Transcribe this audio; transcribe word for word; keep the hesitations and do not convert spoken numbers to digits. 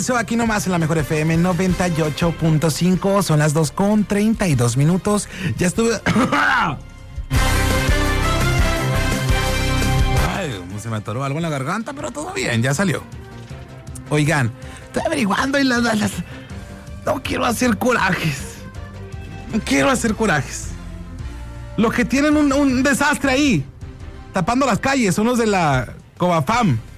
regreso aquí nomás en la Mejor F M noventa y ocho punto cinco. Son las dos con treinta y dos minutos. Ya estuve... Ay, se me atoró algo en la garganta, pero todo bien, ya salió. Oigan, estoy averiguando y las... las... No quiero hacer corajes. No quiero hacer corajes. Los que tienen un, un desastre ahí, tapando las calles, son los de la Covafam.